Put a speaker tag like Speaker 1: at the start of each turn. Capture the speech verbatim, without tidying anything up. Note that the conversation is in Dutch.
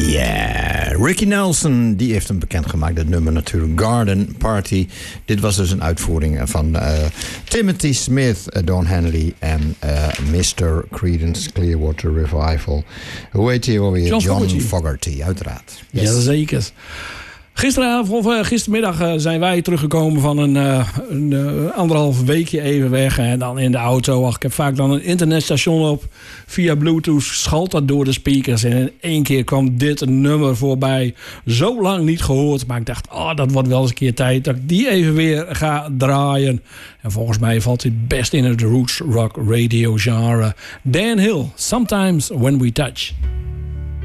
Speaker 1: Yeah, Ricky Nelson, die heeft hem bekendgemaakt. Het nummer natuurlijk, Garden Party. Dit was dus een uitvoering van uh, Timothy Smith, uh, Don Henley en uh, mister Creedence Clearwater Revival. Hoe heet hij alweer?
Speaker 2: John,
Speaker 1: John
Speaker 2: Fogerty.
Speaker 1: Fogerty, uiteraard.
Speaker 2: Yes. Ja, zeker. Gisteravond, of uh, gistermiddag uh, zijn wij teruggekomen van een, uh, een uh, anderhalf weekje even weg. En dan in de auto. Ach, ik heb vaak dan een internetstation op. Via Bluetooth schalt dat door de speakers. En in één keer kwam dit nummer voorbij. Zo lang niet gehoord. Maar ik dacht, oh, dat wordt wel eens een keer tijd dat ik die even weer ga draaien. En volgens mij valt dit best in het roots rock radio genre. Dan Hill, Sometimes When We Touch.